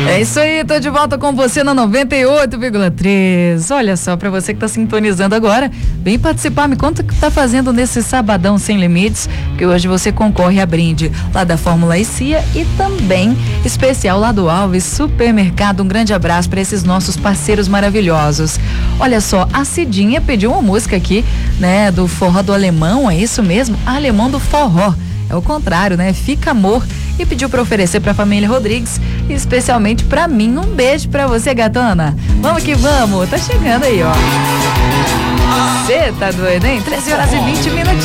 É isso aí, tô de volta com você na 98,3. Olha só, pra você que tá sintonizando agora, vem participar, me conta o que tá fazendo nesse sabadão sem limites, que hoje você concorre a brinde lá da Fórmula ICIA e também especial lá do Alves Supermercado. Um grande abraço para esses nossos parceiros maravilhosos. Olha só, a Cidinha pediu uma música aqui, né, do forró do alemão, é isso mesmo? Alemão do forró. É o contrário, né? Fica Amor. E pediu para oferecer para a família Rodrigues, e especialmente para mim. Um beijo para você, gatona. Vamos que vamos. Tá chegando aí, ó. Você tá doido, hein? 13 horas e 20 minutinhos.